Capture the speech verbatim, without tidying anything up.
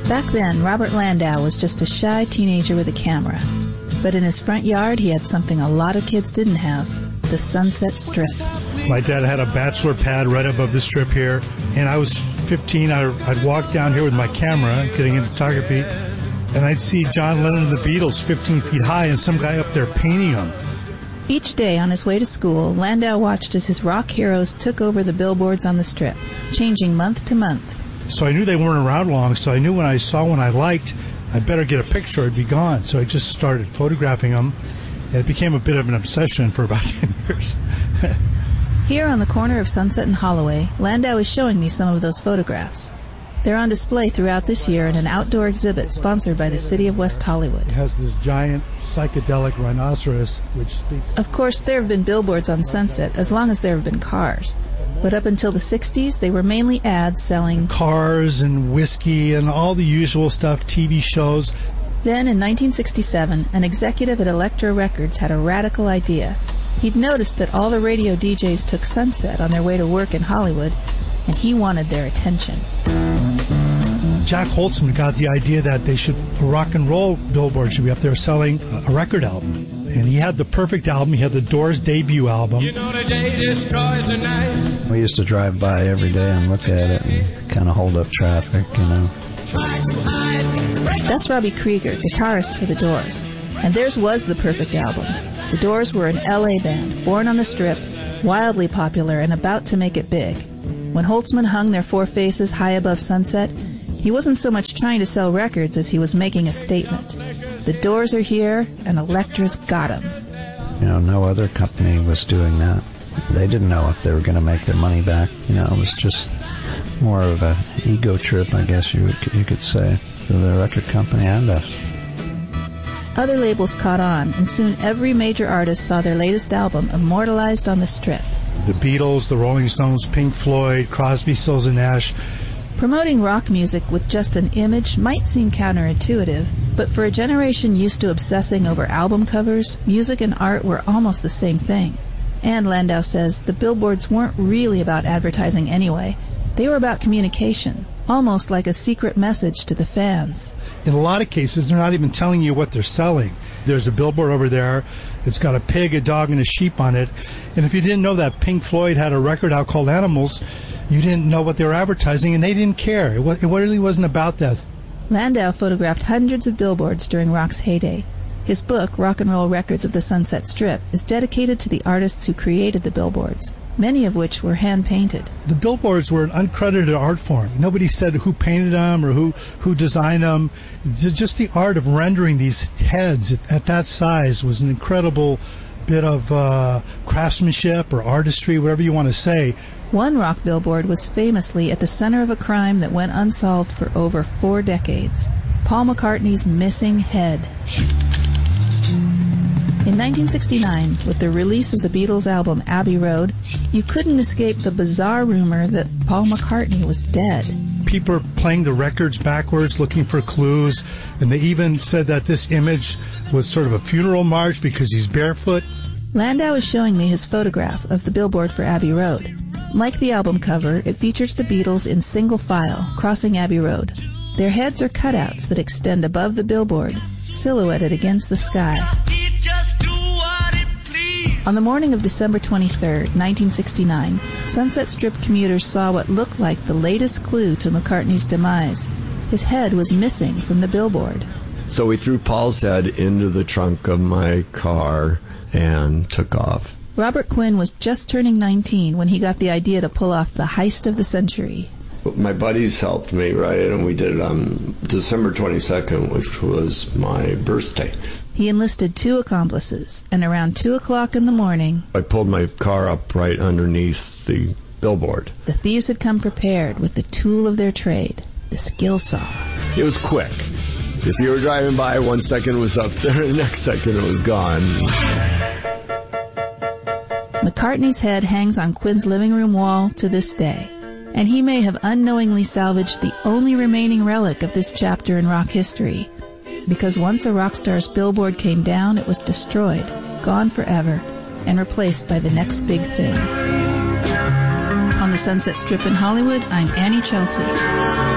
Back then, Robert Landau was just a shy teenager with a camera. But in his front yard, he had something a lot of kids didn't have, the Sunset Strip. My dad had a bachelor pad right above the strip here, and I was fifteen. I, I'd walk down here with my camera, getting into photography, and I'd see John Lennon and the Beatles fifteen feet high and some guy up there painting them. Each day on his way to school, Landau watched as his rock heroes took over the billboards on the strip, changing month to month. So I knew they weren't around long, so I knew when I saw one I liked, I'd better get a picture or it'd be gone. So I just started photographing them, and it became a bit of an obsession for about ten years. Here on the corner of Sunset and Holloway, Landau is showing me some of those photographs. They're on display throughout this year in an outdoor exhibit sponsored by the city of West Hollywood. It has this giant psychedelic rhinoceros, which speaks... Of course, there have been billboards on Sunset as long as there have been cars. But up until the sixties, they were mainly ads selling... cars and whiskey and all the usual stuff, T V shows. Then, in nineteen sixty-seven, an executive at Elektra Records had a radical idea. He'd noticed that all the radio D Js took Sunset on their way to work in Hollywood, and he wanted their attention. Jack Holtzman got the idea that they should, a rock and roll billboard should be up there selling a record album. And he had the perfect album. He had the Doors debut album. You know the day destroys the night. We used to drive by every day and look at it and kind of hold up traffic, you know. That's Robbie Krieger, guitarist for the Doors. And theirs was the perfect album. The Doors were an L A band, born on the Strip, wildly popular and about to make it big. When Holtzman hung their four faces high above Sunset, he wasn't so much trying to sell records as he was making a statement. The Doors are here, and Elektra's got them. You know, no other company was doing that. They didn't know if they were going to make their money back. You know, it was just more of an ego trip, I guess you you could say, for the record company and us. Other labels caught on, and soon every major artist saw their latest album immortalized on the Strip. The Beatles, the Rolling Stones, Pink Floyd, Crosby, Stills and Nash. Promoting rock music with just an image might seem counterintuitive, but for a generation used to obsessing over album covers, music and art were almost the same thing. And Landau says the billboards weren't really about advertising anyway. They were about communication, almost like a secret message to the fans. In a lot of cases, they're not even telling you what they're selling. There's a billboard over there. It's got a pig, a dog, and a sheep on it. And if you didn't know that Pink Floyd had a record out called Animals, you didn't know what they were advertising, and they didn't care. It, was, it really wasn't about that. Landau photographed hundreds of billboards during rock's heyday. His book, Rock and Roll Records of the Sunset Strip, is dedicated to the artists who created the billboards, many of which were hand-painted. The billboards were an uncredited art form. Nobody said who painted them or who, who designed them. Just the art of rendering these heads at, at that size was an incredible bit of uh, craftsmanship or artistry, whatever you want to say. One rock billboard was famously at the center of a crime that went unsolved for over four decades. Paul McCartney's missing head. In nineteen sixty-nine, with the release of the Beatles' album Abbey Road, you couldn't escape the bizarre rumor that Paul McCartney was dead. People are playing the records backwards, looking for clues, and they even said that this image was sort of a funeral march because he's barefoot. Landau is showing me his photograph of the billboard for Abbey Road. Like the album cover, it features the Beatles in single file, crossing Abbey Road. Their heads are cutouts that extend above the billboard, silhouetted against the sky. On the morning of December twenty-third, nineteen sixty-nine, Sunset Strip commuters saw what looked like the latest clue to McCartney's demise. His head was missing from the billboard. So we threw Paul's head into the trunk of my car and took off. Robert Quinn was just turning nineteen when he got the idea to pull off the heist of the century. My buddies helped me, right, and we did it on December twenty-second, which was my birthday. He enlisted two accomplices, and around two o'clock in the morning, I pulled my car up right underneath the billboard. The thieves had come prepared with the tool of their trade, the skill saw. It was quick. If you were driving by, one second it was up there, the next second it was gone. McCartney's head hangs on Quinn's living room wall to this day, and he may have unknowingly salvaged the only remaining relic of this chapter in rock history. Because once a rock star's billboard came down, it was destroyed, gone forever, and replaced by the next big thing. On the Sunset Strip in Hollywood, I'm Annie Chelsea.